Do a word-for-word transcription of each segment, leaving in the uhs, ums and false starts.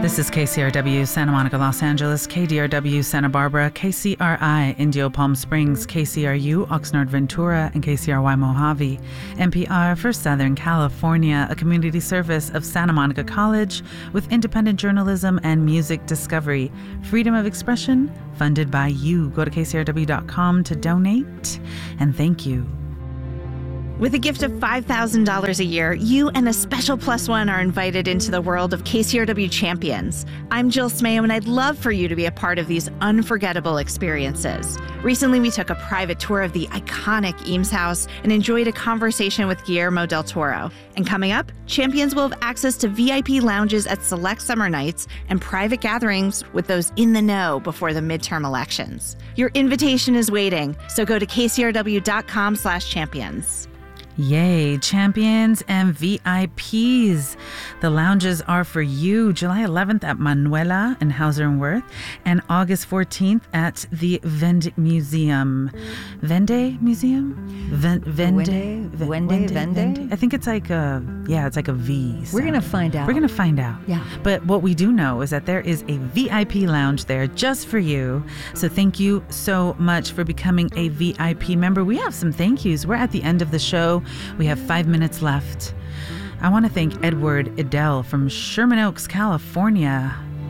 This is K C R W Santa Monica, Los Angeles, K D R W Santa Barbara, K C R I Indio Palm Springs, K C R U Oxnard Ventura, and K C R Y Mojave. N P R for Southern California, a community service of Santa Monica College with independent journalism and music discovery. Freedom of expression funded by you. Go to K C R W dot com to donate, and thank you. With a gift of five thousand dollars a year, you and a special plus one are invited into the world of K C R W Champions. I'm Jill Smayo, and I'd love for you to be a part of these unforgettable experiences. Recently, we took a private tour of the iconic Eames House and enjoyed a conversation with Guillermo del Toro. And coming up, Champions will have access to V I P lounges at select summer nights and private gatherings with those in the know before the midterm elections. Your invitation is waiting, so go to K C R W dot com slash champions. Yay, champions and V I Ps. The lounges are for you. July eleventh at Manuela in Hauser and Wirth, and August fourteenth at the Vende Museum. Vende Museum? Ven- Vende? Vende? Vende? I think it's like a, yeah, it's like a V. We're going to find out. We're going to find out. Yeah. But what we do know is that there is a V I P lounge there just for you. So thank you so much for becoming a V I P member. We have some thank yous. We're at the end of the show. We have five minutes left. I want to thank Edward Edel from Sherman Oaks, California,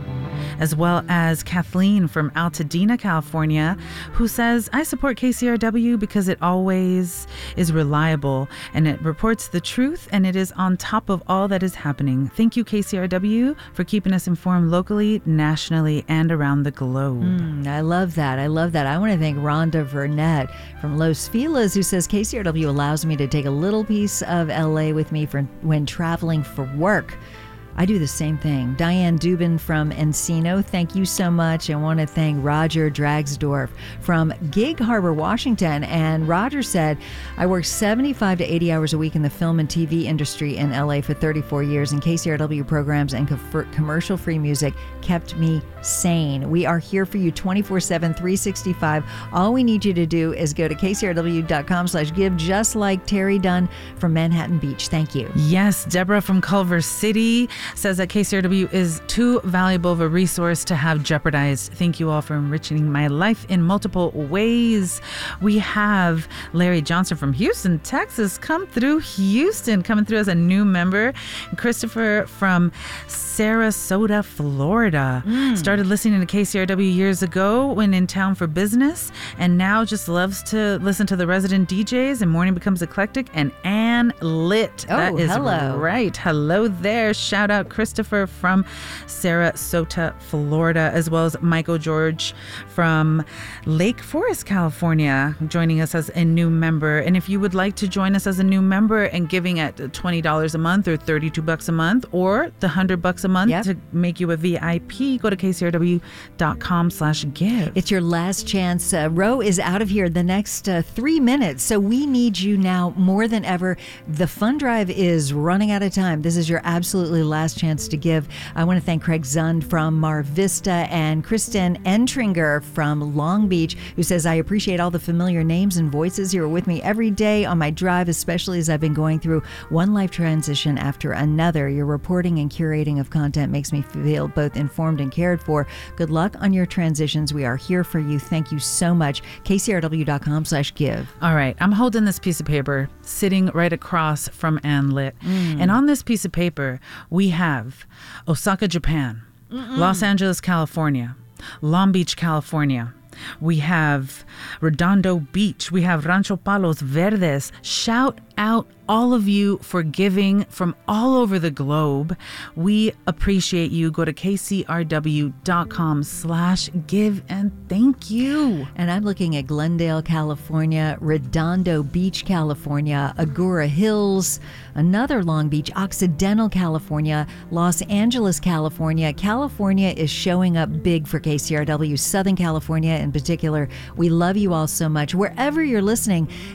as well as Kathleen from Altadena, California, who says, I support K C R W because it always is reliable and it reports the truth and it is on top of all that is happening. Thank you, K C R W, for keeping us informed locally, nationally, and around the globe. Mm, I love that. I love that. I want to thank Rhonda Burnett from Los Feliz, who says K C R W allows me to take a little piece of L A with me for when traveling for work. I do the same thing. Diane Dubin from Encino, thank you so much. I want to thank Roger Dragsdorf from Gig Harbor, Washington. And Roger said, I worked seventy-five to eighty hours a week in the film and T V industry in L A for thirty-four years, and K C R W programs and co- commercial-free music kept me sane. We are here for you twenty-four seven, three sixty-five. All we need you to do is go to K C R W dot com slash give, just like Terry Dunn from Manhattan Beach. Thank you. Yes, Deborah from Culver City says that K C R W is too valuable of a resource to have jeopardized. Thank you all for enriching my life in multiple ways. We have Larry Johnson from Houston, Texas, come through Houston, coming through as a new member. Christopher from Sarasota, Florida, mm. started listening to K C R W years ago when in town for business, and now just loves to listen to the resident D Js, and morning becomes eclectic and and lit. Oh, that is hello. Right. Hello there. Shout out Christopher from Sarasota, Florida, as well as Michael George from Lake Forest, California, joining us as a new member. And if you would like to join us as a new member and giving at twenty dollars a month or thirty-two bucks a month or the one hundred bucks a month yep. to make you a V I P, go to K C R W dot com slash give. It's your last chance. Uh, Ro is out of here the next uh, three minutes, so we need you now more than ever. The fund drive is running out of time. This is your absolutely last chance to give. I want to thank Craig Zund from Mar Vista and Kristen Entringer from Long Beach, who says, I appreciate all the familiar names and voices who are with me every day on my drive, especially as I've been going through one life transition after another. Your reporting and curating of content makes me feel both informed and cared for. Good luck on your transitions. We are here for you. Thank you so much. K C R W dot com slash give. All right. I'm holding this piece of paper sitting right across from Ann Lit. Mm. And on this piece of paper, we have Osaka, Japan, Mm-mm. Los Angeles, California, Long Beach, California. We have Redondo Beach. We have Rancho Palos Verdes. Shout out all of you for giving from all over the globe. We appreciate you. Go to K C R W dot com slash give and thank you. And I'm looking at Glendale, California, Redondo Beach, California, Agoura Hills, another Long Beach, Occidental, California, Los Angeles, California. California is showing up big for K C R W, Southern California in particular. We love you all so much. Wherever you're listening,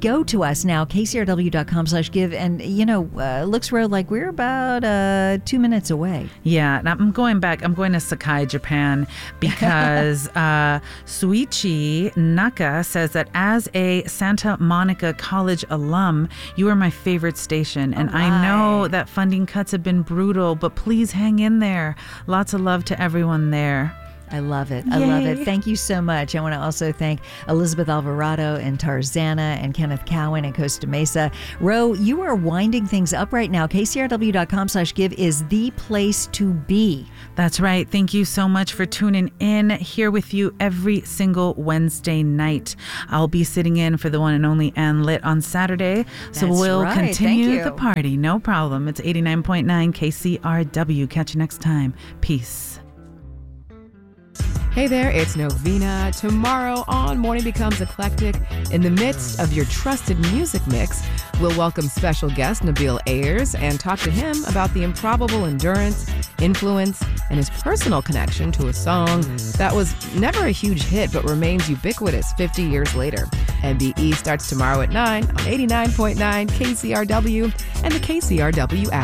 go to us now, K C R W dot com slash give. And, you know, uh, looks real like we're about uh, two minutes away. Yeah, and I'm going back. I'm going to Sakai, Japan, because uh, Suichi Naka says that as a Santa Monica College alum, you are my favorite station. And All right. I know that funding cuts have been brutal, but please hang in there. Lots of love to everyone there. I love it. I love it. Thank you so much. I want to also thank Elizabeth Alvarado in Tarzana and Kenneth Cowan in Costa Mesa. Ro, you are winding things up right now. K C R W dot com slash give is the place to be. That's right. Thank you so much for tuning in, here with you every single Wednesday night. I'll be sitting in for the one and only Ann Lit on Saturday. So That's we'll right. continue Thank you. the party. No problem. It's eighty-nine point nine K C R W. Catch you next time. Peace. Hey there, it's Novena. Tomorrow on Morning Becomes Eclectic, in the midst of your trusted music mix, we'll welcome special guest Nabil Ayers and talk to him about the improbable endurance, influence, and his personal connection to a song that was never a huge hit but remains ubiquitous fifty years later. N B E starts tomorrow at nine on eighty-nine point nine K C R W and the K C R W app.